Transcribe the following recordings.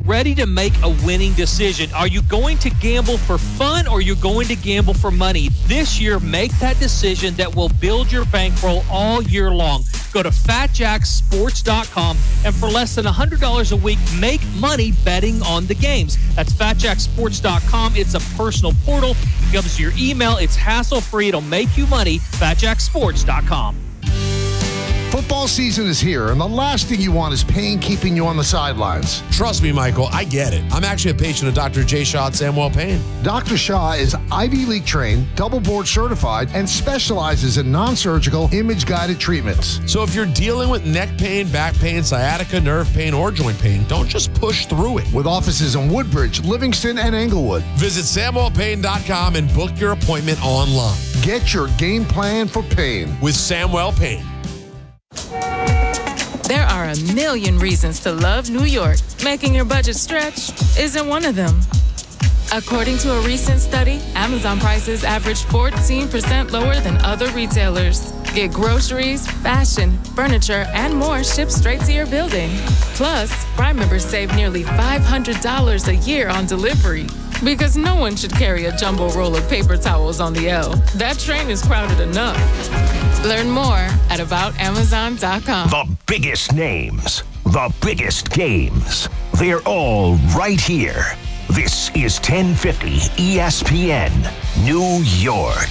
ready to make a winning decision. Are you going to gamble for fun or are you going to gamble for money? This year, make that decision that will build your bankroll all year long. Go to FatJackSports.com and for less than $100 a week, make money betting on the games. That's FatJackSports.com. It's a personal portal. It comes to your email. It's hassle-free. It'll make you money. FatJackSports.com. Football season is here, and the last thing you want is pain keeping you on the sidelines. Trust me, Michael, I get it. I'm actually a patient of Dr. J. Shaw at Samuel Payne. Dr. Shaw is Ivy League trained, double board certified, and specializes in non-surgical, image-guided treatments. So if you're dealing with neck pain, back pain, sciatica, nerve pain, or joint pain, don't just push through it. With offices in Woodbridge, Livingston, and Englewood. Visit SamuelPayne.com and book your appointment online. Get your game plan for pain. With Samuel Payne. There are a million reasons to love New York. Making your budget stretch isn't one of them. According to a recent study, Amazon prices average 14% lower than other retailers. Get groceries, fashion, furniture, and more shipped straight to your building. Plus, Prime members save nearly $500 a year on delivery. Because no one should carry a jumbo roll of paper towels on the L. That train is crowded enough. Learn more at aboutamazon.com. The biggest names, the biggest games. They're all right here. This is 1050 ESPN, New York.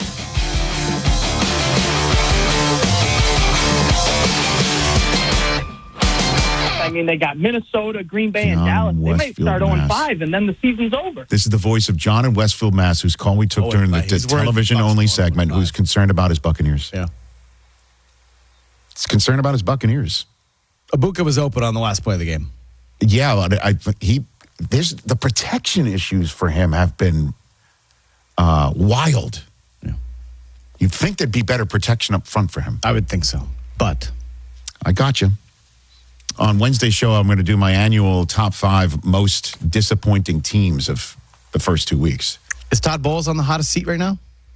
I mean, they got Minnesota, Green Bay, and Dallas. They may start 0-5, and then the season's over. This is the voice of John in Westfield, Mass., whose call we took during the television-only segment, who's concerned about his Buccaneers. Yeah. He's concerned about his Buccaneers. Ibuka was open on the last play of the game. Yeah, there's the protection issues for him have been wild. Yeah. You'd think there'd be better protection up front for him. I would think so, but I got you. On Wednesday's show, I'm going to do my annual top 5 most disappointing teams of the first 2 weeks. Is Todd Bowles on the hottest seat right now?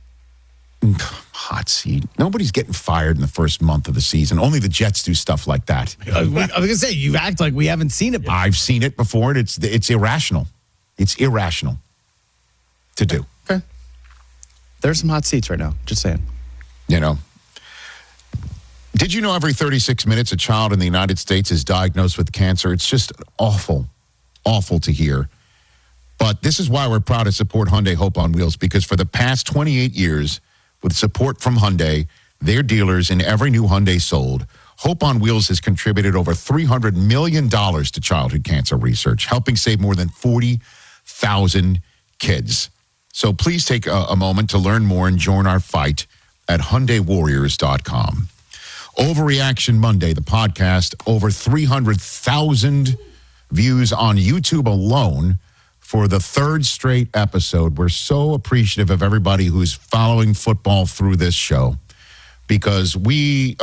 Hot seat. Nobody's getting fired in the first month of the season. Only the Jets do stuff like that. I was going to say, you act like we haven't seen it. I've seen it before, and it's irrational. It's irrational to do. Okay. There's some hot seats right now. Just saying. You know. Did you know every 36 minutes a child in the United States is diagnosed with cancer? It's just awful, awful to hear. But this is why we're proud to support Hyundai Hope on Wheels, because for the past 28 years, with support from Hyundai, their dealers in every new Hyundai sold, Hope on Wheels has contributed over $300 million to childhood cancer research, helping save more than 40,000 kids. So please take a moment to learn more and join our fight at HyundaiWarriors.com. Overreaction Monday, the podcast, over 300,000 views on YouTube alone for the third straight episode. We're so appreciative of everybody who's following football through this show, because we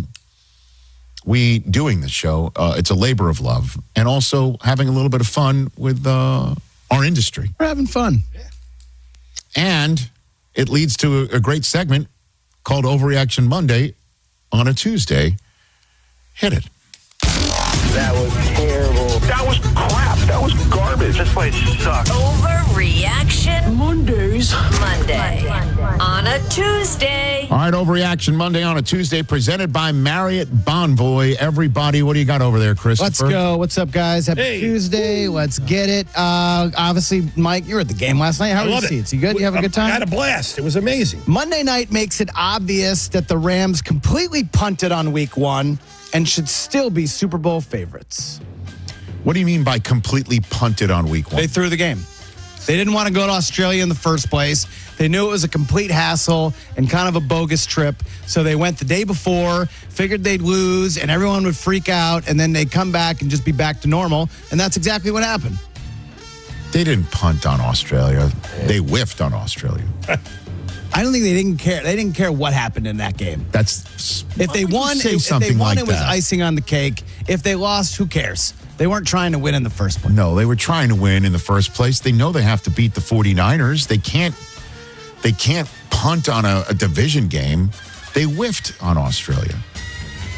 doing this show, it's a labor of love, and also having a little bit of fun with our industry. We're having fun. And it leads to a great segment called Overreaction Monday on a Tuesday. Hit it. That was terrible. That was crap. That was garbage. This place sucks. Overreaction Mondays. Monday. On a Tuesday. All right, Overreaction Monday on a Tuesday, presented by Marriott Bonvoy. Everybody, what do you got over there, Christopher? Let's go. What's up, guys? Happy Tuesday. Let's get it. Obviously, Mike, you were at the game last night. How were your seats? You good? You have a good time? I had a blast. It was amazing. Monday night makes it obvious that the Rams completely punted on week 1 and should still be Super Bowl favorites. What do you mean by completely punted on week 1? They threw the game. They didn't want to go to Australia in the first place. They knew it was a complete hassle and kind of a bogus trip. So they went the day before, figured they'd lose, and everyone would freak out, and then they'd come back and just be back to normal. And that's exactly what happened. They didn't punt on Australia. They whiffed on Australia. I don't think they didn't care. They didn't care what happened in that game. If they won, it was icing on the cake. If they lost, who cares? They weren't trying to win in the first place. No, they were trying to win in the first place. They know they have to beat the 49ers. They can't punt on a division game. They whiffed on Australia.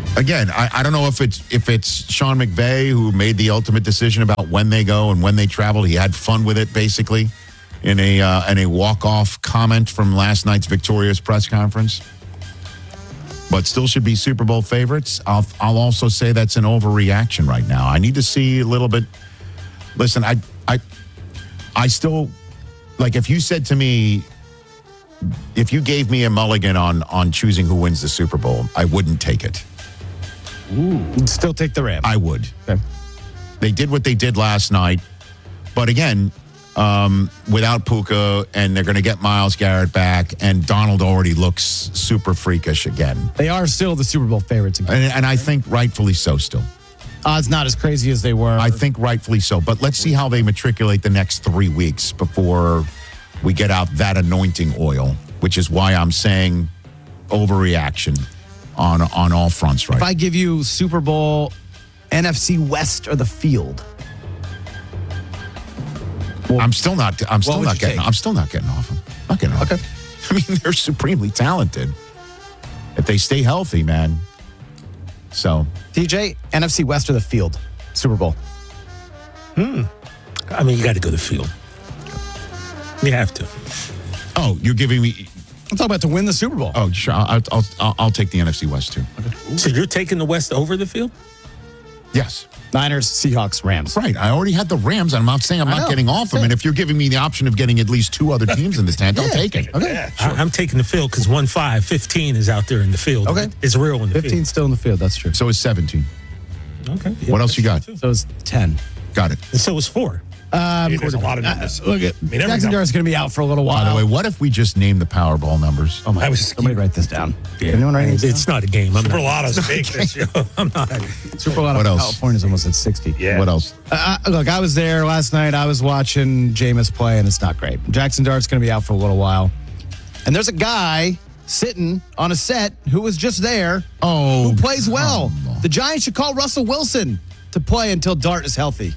Again, I don't know if it's Sean McVay who made the ultimate decision about when they go and when they travel. He had fun with it, basically, in a walk-off comment from last night's victorious press conference. But still should be Super Bowl favorites. I'll also say that's an overreaction right now. I need to see a little bit. Listen, I still, like, if you said to me, if you gave me a mulligan on choosing who wins the Super Bowl, I wouldn't take it. Ooh. You'd still take the Rams. I would. Okay. They did what they did last night. But again, without Puka, and they're going to get Myles Garrett back, and Donald already looks super freakish again. They are still the Super Bowl favorites again. And I think rightfully so still. Odds not as crazy as they were. I think rightfully so. But let's see how they matriculate the next 3 weeks before we get out that anointing oil, which is why I'm saying overreaction on all fronts right now. If I give you Super Bowl, NFC West, or the field, I'm still not getting off them. Not getting off. Okay. I mean, they're supremely talented. If they stay healthy, man. So, TJ, NFC West or the field, Super Bowl. I mean, you got to go to the field. You have to. Oh, you're giving me. I'm talking about to win the Super Bowl. Oh, sure. I'll take the NFC West too. Okay. So you're taking the West over the field? Yes. Niners, Seahawks, Rams. Right. I already had the Rams. I'm not saying I'm not getting off them. And if you're giving me the option of getting at least 2 other teams in this tent, I'll take it. Okay. Yeah, sure. I'm taking the field because 15 is out there in the field. Okay. It's real in the 15 field. still in the field. That's true. So is 17. Okay. Yeah, what else you got? So it's 10. Got it. And so is 4. There's a lot of numbers. Look at Jackson Dart's going to be out for a little while. By the way, what if we just name the Powerball numbers? Oh my! Somebody write this down. Yeah. Anyone write this down? It's not a game. Super Lotto's big this year. I'm not. Super Lotto. What else? California's almost at 60. Yeah. What else? Look, I was there last night. I was watching Jameis play, and it's not great. Jackson Dart's going to be out for a little while. And there's a guy sitting on a set who was just there who plays well. The Giants should call Russell Wilson to play until Dart is healthy.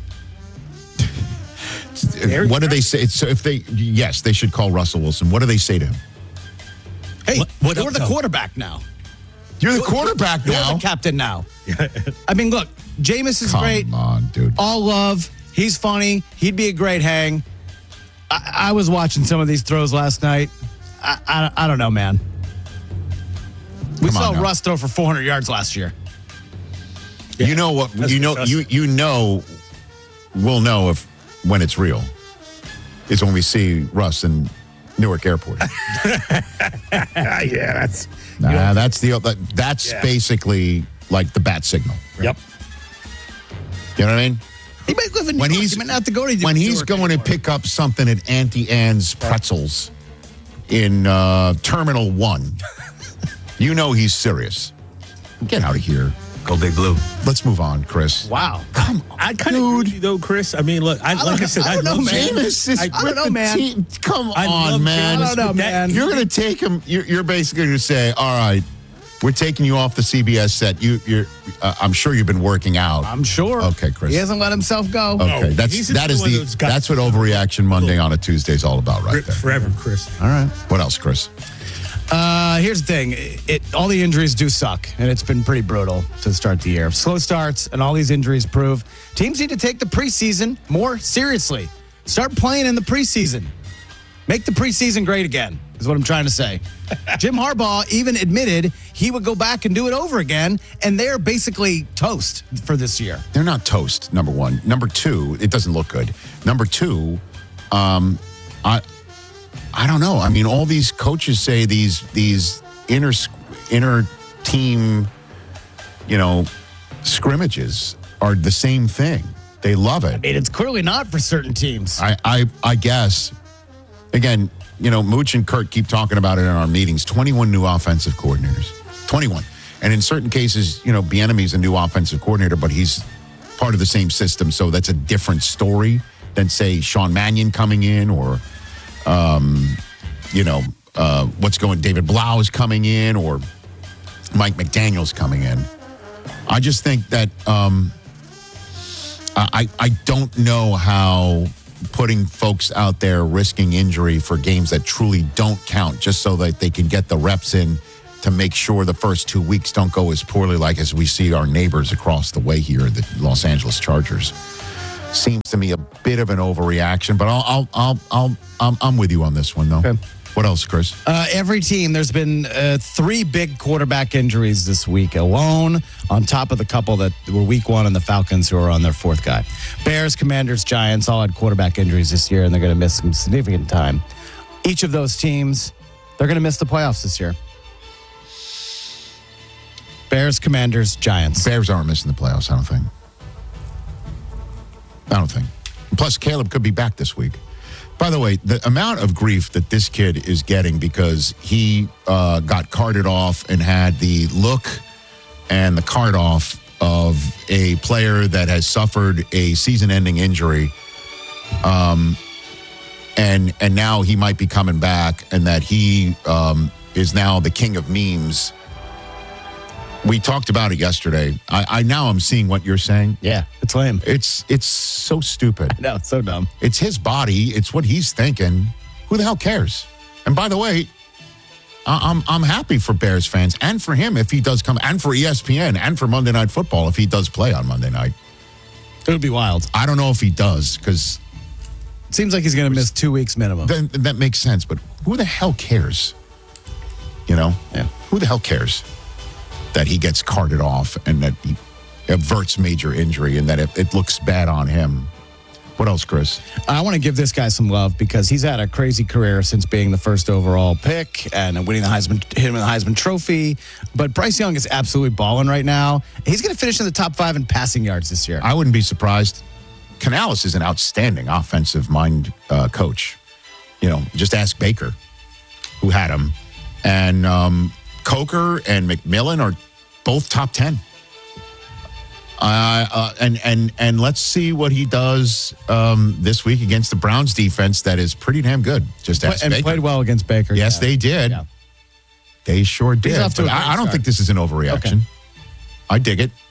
What do they say? So if they should call Russell Wilson. What do they say to him? Hey, what you're the quarterback now. You're the quarterback now. You're the captain now. I mean, look, Jameis is great. Come on, dude. All love. He's funny. He'd be a great hang. I was watching some of these throws last night. I don't know, man. We saw Russ throw for 400 yards last year. Yeah. You know what? We'll know when it's real. Is when we see Russ in Newark Airport. Yeah, that's basically like the bat signal. Yep. You know what I mean? He might live in New York. He might not have to go to when he's going to pick up something at Auntie Anne's Pretzels in Terminal 1, you know he's serious. Get out of here. Go Big Blue. Let's move on, Chris. Wow. Come on, I kind of agree with you, though, Chris. I mean, look, I love Jameis. I don't know, man. Come on, man. I don't know, man. You're going to take him. You're basically going to say, all right, we're taking you off the CBS set. You're. I'm sure you've been working out. I'm sure. Okay, Chris. He hasn't let himself go. Okay, that's what Overreaction Monday on a Tuesday is all about, right there. Forever, Chris. All right. What else, Chris? Here's the thing. All the injuries do suck, and it's been pretty brutal to start the year. Slow starts and all these injuries prove teams need to take the preseason more seriously. Start playing in the preseason. Make the preseason great again, is what I'm trying to say. Jim Harbaugh even admitted he would go back and do it over again, and they're basically toast for this year. They're not toast, number one. Number two, it doesn't look good. Number two, I don't know. I mean, all these coaches say these inner team, scrimmages are the same thing. They love it. I mean, it's clearly not for certain teams. I guess. Again, Mooch and Kurt keep talking about it in our meetings. 21 new offensive coordinators. 21. And in certain cases, Bieniemy's a new offensive coordinator, but he's part of the same system. So that's a different story than, say, Sean Mannion coming in or, David Blau is coming in or Mike McDaniel's coming in. I just think that I don't know how putting folks out there risking injury for games that truly don't count just so that they can get the reps in to make sure the first 2 weeks don't go as poorly like as we see our neighbors across the way here, the Los Angeles Chargers. Seems to me a bit of an overreaction, but I'm with you on this one, though. Okay. What else, Chris? Every team, there's been 3 big quarterback injuries this week alone, on top of the couple that were week 1 and the Falcons who are on their 4th guy. Bears, Commanders, Giants all had quarterback injuries this year, and they're going to miss some significant time. Each of those teams, they're going to miss the playoffs this year. Bears, Commanders, Giants. Bears aren't missing the playoffs, I don't think. Plus, Caleb could be back this week. By the way, the amount of grief that this kid is getting because he got carted off and had the look and the cart off of a player that has suffered a season-ending injury, and now he might be coming back, and that he is now the king of memes. We talked about it yesterday. I now I'm seeing what you're saying. Yeah, it's lame. It's so stupid. No, it's so dumb. It's his body. It's what he's thinking. Who the hell cares? And by the way, I'm happy for Bears fans and for him if he does come, and for ESPN and for Monday Night Football if he does play on Monday night. It would be wild. I don't know if he does because it seems like he's going to miss 2 weeks minimum. That makes sense. But who the hell cares? You know? Yeah. Who the hell cares that he gets carted off and that he averts major injury and that it looks bad on him? What else, Chris? I want to give this guy some love because he's had a crazy career since being the first overall pick and winning the Heisman Trophy. But Bryce Young is absolutely balling right now. He's going to finish in the top 5 in passing yards this year. I wouldn't be surprised. Canales is an outstanding offensive mind coach. You know, just ask Baker, who had him. And Coker and McMillan are both top 10. And let's see what he does this week against the Browns defense that is pretty damn good. Just ask and Baker. Played well against Baker. Yes, they did. Yeah. They sure did. I don't think this is an overreaction. Okay. I dig it.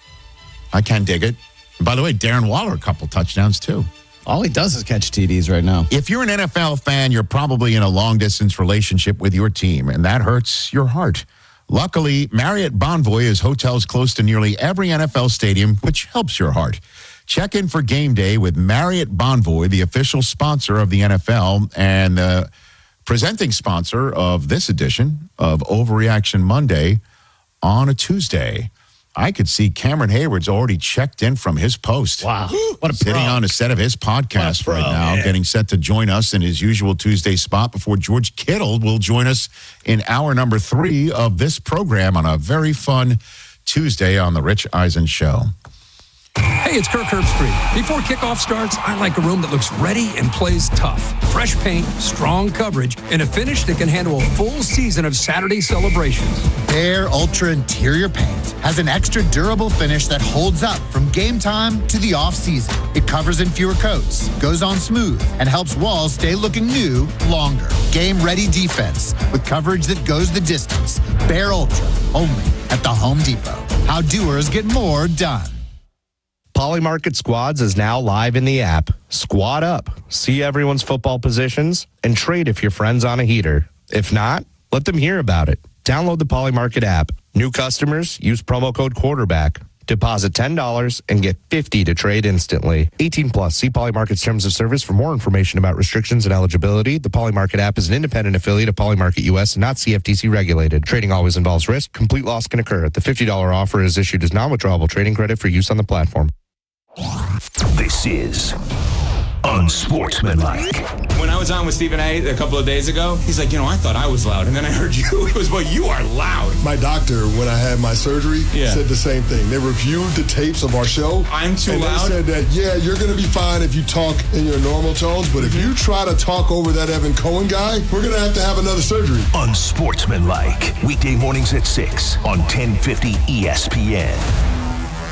I can dig it. And by the way, Darren Waller, a couple touchdowns too. All he does is catch TDs right now. If you're an NFL fan, you're probably in a long-distance relationship with your team, and that hurts your heart. Luckily, Marriott Bonvoy is hotels close to nearly every NFL stadium, which helps your heart. Check in for game day with Marriott Bonvoy, the official sponsor of the NFL and the presenting sponsor of this edition of Overreaction Monday on a Tuesday. I could see Cameron Hayward's already checked in from his post. Wow. What a sitting on a set of his podcast right now, getting set to join us in his usual Tuesday spot before George Kittle will join us in hour number 3 of this program on a very fun Tuesday on The Rich Eisen Show. Hey, it's Kirk Herbstreit. Before kickoff starts, I like a room that looks ready and plays tough. Fresh paint, strong coverage, and a finish that can handle a full season of Saturday celebrations. Behr Ultra Interior Paint has an extra durable finish that holds up from game time to the off-season. It covers in fewer coats, goes on smooth, and helps walls stay looking new longer. Game-ready defense with coverage that goes the distance. Behr Ultra, only at the Home Depot. How doers get more done. Polymarket Squads is now live in the app. Squad up, see everyone's football positions, and trade if your friend's on a heater. If not, let them hear about it. Download the Polymarket app. New customers, use promo code quarterback. Deposit $10 and get $50 to trade instantly. 18 plus. See Polymarket's terms of service for more information about restrictions and eligibility. The Polymarket app is an independent affiliate of Polymarket US and not CFTC regulated. Trading always involves risk. Complete loss can occur. The $50 offer is issued as non-withdrawable trading credit for use on the platform. This is Unsportsmanlike. When I was on with Stephen A. a couple of days ago, he's like, I thought I was loud. And then I heard you. It was, well, you are loud. My doctor, when I had my surgery, said the same thing. They reviewed the tapes of our show. I'm too and loud? They said that, you're going to be fine if you talk in your normal tones, but if you try to talk over that Evan Cohen guy, we're going to have another surgery. Unsportsmanlike. Weekday mornings at 6 on 1050 ESPN.